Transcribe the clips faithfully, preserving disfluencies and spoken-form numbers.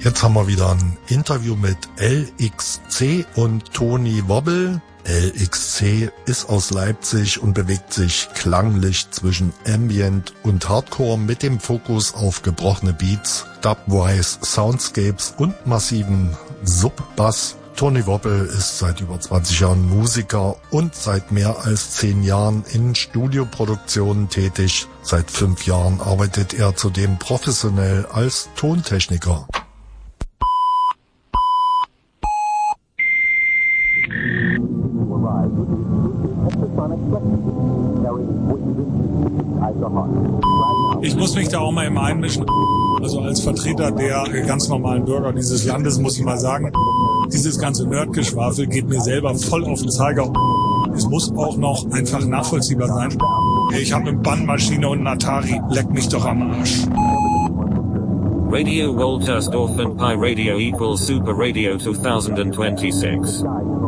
Jetzt haben wir wieder ein Interview mit L X C und Tony Wobble. L X C ist aus Leipzig und bewegt sich klanglich zwischen Ambient und Hardcore mit dem Fokus auf gebrochene Beats, Dubwise, Soundscapes und massiven Sub-Bass. Tony Wobble ist seit über zwanzig Jahren Musiker und seit mehr als zehn Jahren in Studioproduktionen tätig. Seit fünf Jahren arbeitet er zudem professionell als Tontechniker. Ich muss mich da auch mal immer einmischen. Also als Vertreter der ganz normalen Bürger dieses Landes muss ich mal sagen, dieses ganze Nerdgeschwafel geht mir selber voll auf den Zeiger. Es muss auch noch einfach nachvollziehbar sein. Ich habe eine Bandmaschine und einen Atari. Leck mich doch am Arsch. Radio Woltersdorf and Pi Radio equals Super Radio twenty twenty-six.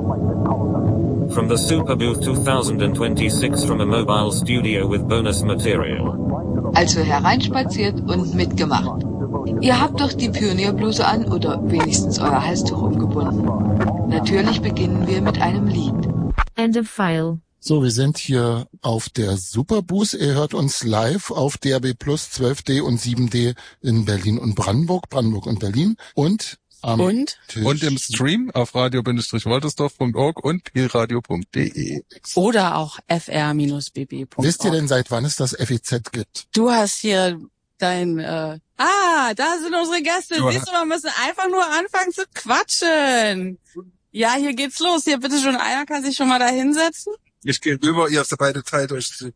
From the Super Booth twenty twenty-six from a mobile studio with bonus material. Also hereinspaziert und mitgemacht. Ihr habt doch die Pionierbluse an oder wenigstens euer Halstuch umgebunden. Natürlich beginnen wir mit einem Lied. End of file. So, wir sind hier auf der Superbooth. Ihr hört uns live auf D A B Plus, zwölf D und sieben D in Berlin und Brandenburg, Brandenburg und Berlin. Und am und? Tisch. Und im Stream auf radio-woltersdorf punkt org und pilradio punkt de. Oder auch f r b b punkt org. Wisst ihr denn, seit wann es das F E Z gibt? Du hast hier dein... Äh ah, da sind unsere Gäste. Ja. Siehst du, wir müssen einfach nur anfangen zu quatschen. Ja, hier geht's los. Hier, bitte schon, einer kann sich schon mal da hinsetzen. Ich gehe rüber, ihr habt beide Zeit euch zu...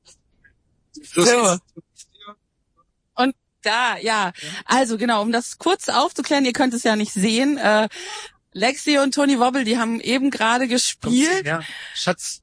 So. Und da, ja. Also genau, um das kurz aufzuklären, ihr könnt es ja nicht sehen. Äh, Lexi und Tony Wobble, die haben eben gerade gespielt. Ja, Schatz.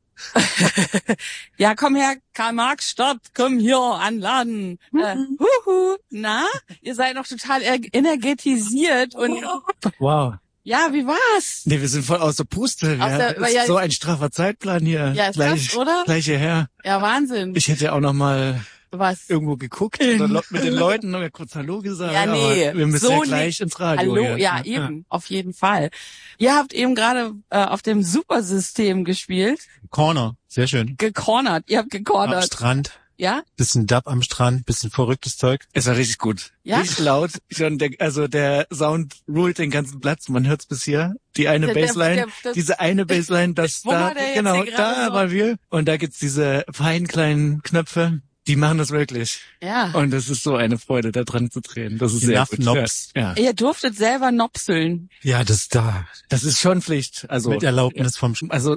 Ja, komm her, Karl Marx Stadt, komm hier anladen. Mhm. Äh, huhu, na, ihr seid noch total energetisiert und Wow. ja, wie war's? Nee, wir sind voll aus der Puste. Aus Ja, der- das ist ja, so ein straffer Zeitplan hier. Ja, ist gleich, das, oder? Gleich hierher. Ja, Wahnsinn. Ich hätte ja auch noch mal Was? irgendwo geguckt oder lo- mit den Leuten noch mal kurz Hallo gesagt. Ja, nee, aber wir müssen so ja gleich nicht. ins Radio. Hallo, hier. ja, eben, auf jeden Fall. Ihr habt eben gerade äh, auf dem Supersystem gespielt, Corner, sehr schön. gecornert. Ihr habt Am gecornert. Strand, Ja? bisschen Dub am Strand, bisschen verrücktes Zeug. Es war richtig gut. Ja? Richtig laut. Schon der, also der Sound ruht den ganzen Platz. Man hört's bis hier. Die eine Der- der- Bassline, der- das- diese eine Bassline, das Wo da, war der jetzt genau, hier gerade da so? waren wir. Und da gibt's diese feinen kleinen Knöpfe. Die machen das wirklich. Ja. Und es ist so eine Freude, da dran zu drehen. Das ist sehr Enough gut. Knobs. Ja. Ihr durftet selber nopseln. Ja, das da. Das ist schon Pflicht. Also, Mit Erlaubnis vom also